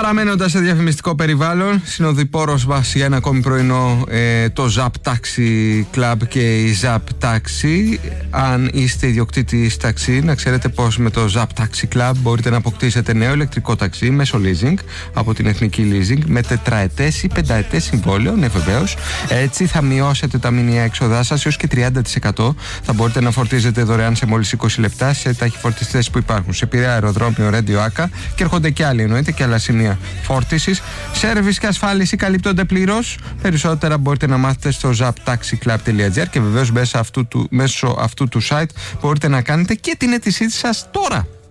Παραμένοντας σε διαφημιστικό περιβάλλον, συνοδοιπόρος μας για ένα ακόμη πρωινό το Zap Taxi Club και η Zap Taxi. Αν είστε ιδιοκτήτης ταξί, να ξέρετε πως με το Zap Taxi Club μπορείτε να αποκτήσετε νέο ηλεκτρικό ταξί μέσω leasing από την Εθνική Leasing με τετραετές ή πενταετές συμβόλαιο, ναι βεβαίως. Έτσι θα μειώσετε τα μηνιαία έξοδά σας έως και 30%. Θα μπορείτε να φορτίζετε δωρεάν σε μόλις 20 λεπτά σε ταχυφορτιστές που υπάρχουν σε Πειραιά, αεροδρόμιο, Ρέντιο, Άκα και έρχονται και άλλοι εννοείται και άλλα σημεία φόρτισης. Σέρβις και ασφάλιση καλύπτονται πλήρως. Περισσότερα μπορείτε να μάθετε στο zaptaxiclub.gr και βεβαίως μέσω αυτού του site μπορείτε να κάνετε και την αίτησή σας τώρα.